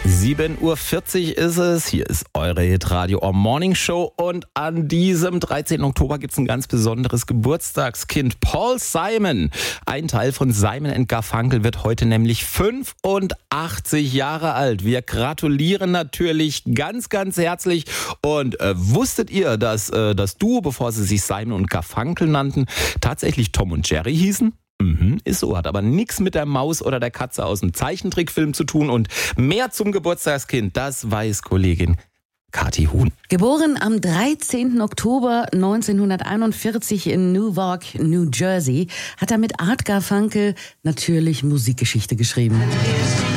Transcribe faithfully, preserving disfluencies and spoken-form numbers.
sieben Uhr vierzig ist es. Hier ist eure Hitradio Morning Show und an diesem dreizehnten Oktober gibt es ein ganz besonderes Geburtstagskind. Paul Simon, ein Teil von Simon and Garfunkel, wird heute nämlich fünfundachtzig Jahre alt. Wir gratulieren natürlich ganz, ganz herzlich. Und äh, wusstet ihr, dass äh, das Duo, bevor sie sich Simon und Garfunkel nannten, tatsächlich Tom und Jerry hießen? Mhm, ist so, hat aber nichts mit der Maus oder der Katze aus dem Zeichentrickfilm zu tun. Und mehr zum Geburtstagskind, das weiß Kollegin Kathi Huhn. Geboren am dreizehnten Oktober neunzehnhunderteinundvierzig in Newark, New Jersey, hat er mit Art Garfunkel natürlich Musikgeschichte geschrieben.